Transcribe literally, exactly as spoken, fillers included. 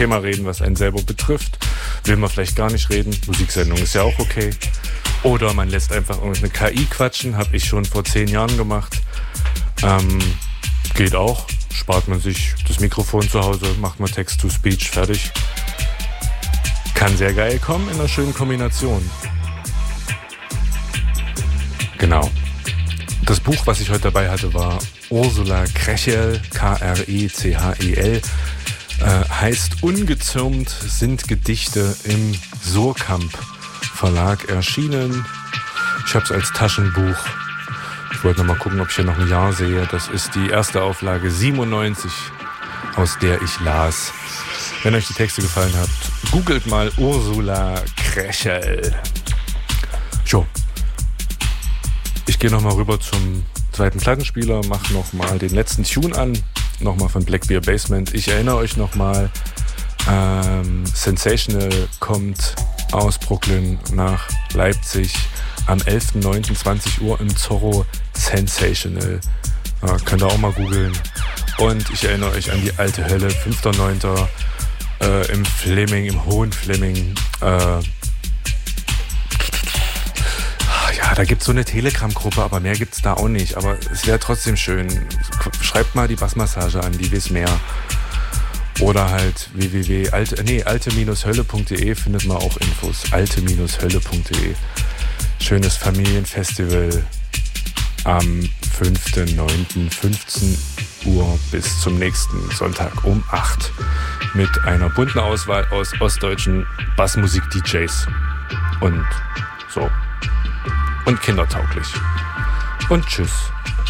Thema reden, was einen selber betrifft. Will man vielleicht gar nicht reden. Musiksendung ist ja auch okay. Oder man lässt einfach irgendeine K I quatschen. Habe ich schon vor zehn Jahren gemacht. Ähm, geht auch. Spart man sich das Mikrofon zu Hause, macht man Text-to-Speech, fertig. Kann sehr geil kommen in einer schönen Kombination. Genau. Das Buch, was ich heute dabei hatte, war Ursula Krechel, K R E C H E L. Äh, heißt Ungezürmt sind Gedichte im Surkamp Verlag erschienen. Ich habe es als Taschenbuch. Ich wollte noch mal gucken, ob ich hier noch ein Jahr sehe. Das ist die erste Auflage siebenundneunzig, aus der ich las. Wenn euch die Texte gefallen hat, googelt mal Ursula Krechel. So. Ich gehe noch mal rüber zum zweiten Plattenspieler, mache noch mal den letzten Tune an. Nochmal von Blackbear Basement. Ich erinnere euch nochmal, ähm, Sensational kommt aus Brooklyn nach Leipzig am elften neunten zwanzig Uhr im Zorro. Sensational. Ja, könnt ihr auch mal googeln. Und ich erinnere euch an die alte Hölle, fünfter neunter Äh, im Fleming, im Hohen Fleming. Äh, Ja, da gibt es so eine Telegram-Gruppe, aber mehr gibt es da auch nicht. Aber es wäre trotzdem schön. Schreibt mal die Bassmassage an, die weiß mehr. Oder halt www. Alte, nee, alte-hölle punkt de findet man auch Infos. alte-hölle punkt de. Schönes Familienfestival am fünften neunten fünfzehn Uhr bis zum nächsten Sonntag um acht mit einer bunten Auswahl aus ostdeutschen Bassmusik-D Js. Und so. Und kindertauglich. Und tschüss.